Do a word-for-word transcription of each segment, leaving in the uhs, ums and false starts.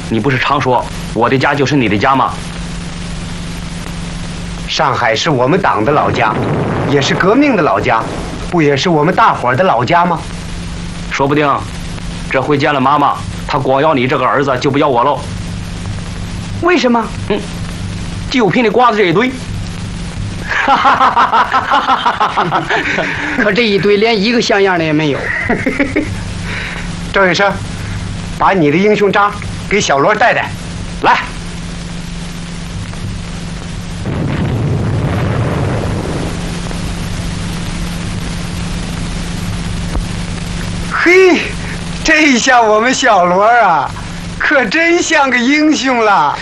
你不是常说我的家就是你的家吗？ 上海是我们党的老家，也是革命的老家，不也是我们大伙儿的老家吗？ 说不定这回见了妈妈，她光要你这个儿子，就不要我喽。 为什么？ 嗯，就凭你瓜子这一堆。哈哈哈哈哈！ 可这一堆连一个像样的也没有。 郑医生，把你的英雄章给小罗带带，来。嘿，这下我们小罗啊，可真像个英雄了。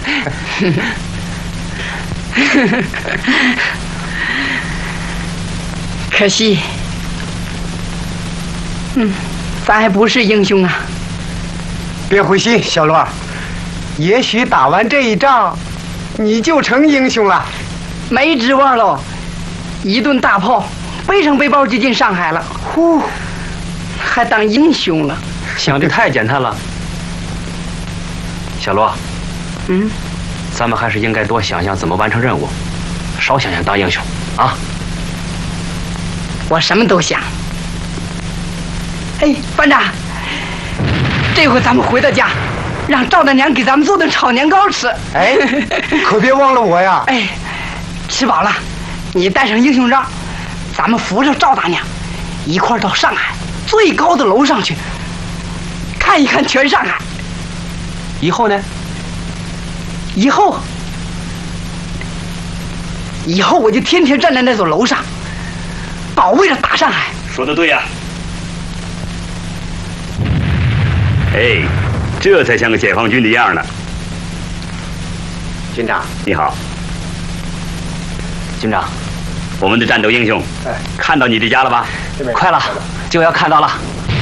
可惜，嗯，咱还不是英雄啊。 别灰心，小罗，也许打完这一仗，你就成英雄了。 没指望喽，一顿大炮，背上背包就进上海了。呼，还当英雄了？ 想的太简单了。小罗， 嗯， 咱们还是应该多想想怎么完成任务，少想想当英雄啊。 我什么都想。哎，班长，这回咱们回到家，让赵大娘给咱们做顿炒年糕吃。 哎，可别忘了我呀！ 哎，吃饱了，你带上英雄章，咱们扶着赵大娘，一块儿到上海最高的楼上去，看一看全上海。 以后呢？ 以后，以后我就天天站在那座楼上，保卫着大上海。 说得对呀、啊！哎，这才像个解放军的样呢。 军长， 你好。 军长， 我们的战斗英雄， 哎， 看到你的家了吧？ 快了，就要看到了。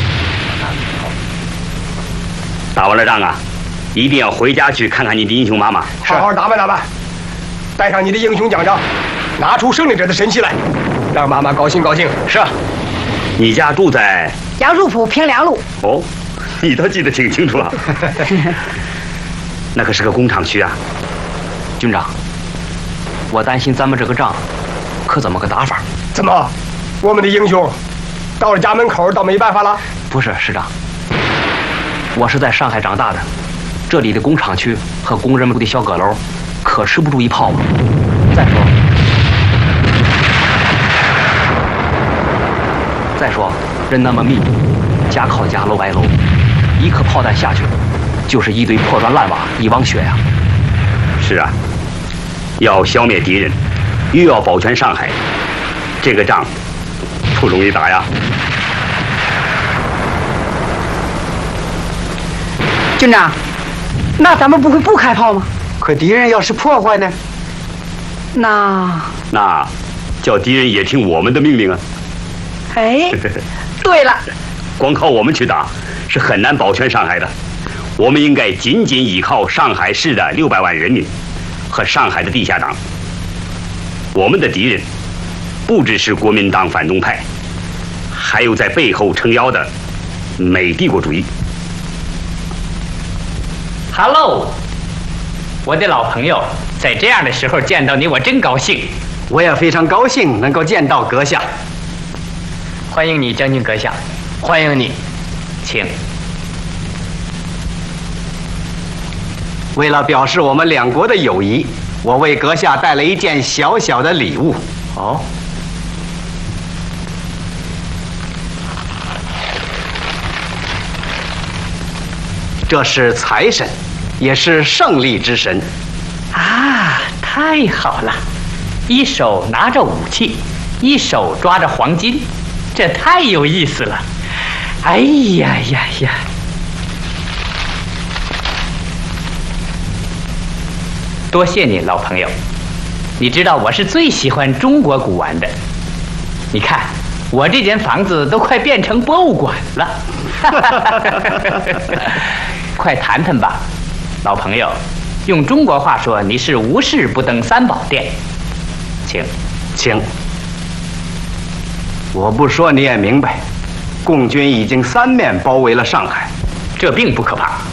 打完了仗啊，一定要回家去看看你的英雄妈妈。 好好打扮打扮，带上你的英雄奖章，拿出胜利者的神气来，让妈妈高兴高兴。 是。你家住在杨树浦平凉路。 哦，你倒记得挺清楚了。那可是个工厂区啊。 军长，我担心咱们这个仗可怎么个打法？ 怎么，我们的英雄到了家门口倒没办法了？ 不是，师长，我是在上海长大的，这里的工厂区和工人们的小阁楼可吃不住一炮啊。再说，再说人那么密，家靠家，楼挨楼，一颗炮弹下去，就是一堆破砖烂瓦，一汪血呀、啊。 是啊，要消灭敌人，又要保全上海，这个仗不容易打呀。 军长，那咱们不会不开炮吗？ 可敌人要是破坏呢？ 那那叫敌人也听我们的命令啊。 哎，对了， 光靠我们去打是很难保全上海的。我们应该紧紧依靠上海市的六百万人民和上海的地下党。我们的敌人不只是国民党反动派，还有在背后撑腰的美帝国主义。 Hello， 我的老朋友，在这样的时候见到你，我真高兴。 我也非常高兴能够见到阁下。 欢迎你，将军阁下，欢迎你，请。 为了表示我们两国的友谊，我为阁下带了一件小小的礼物。 哦， 这是财神，也是胜利之神。 啊，太好了！一手拿着武器，一手抓着黄金，这太有意思了。哎呀呀呀！多谢你，老朋友。你知道我是最喜欢中国古玩的。你看，我这间房子都快变成博物馆了。快谈谈吧，老朋友。用中国话说，你是无事不登三宝殿。请， 请。我不说你也明白，共军已经三面包围了上海。 这并不可怕。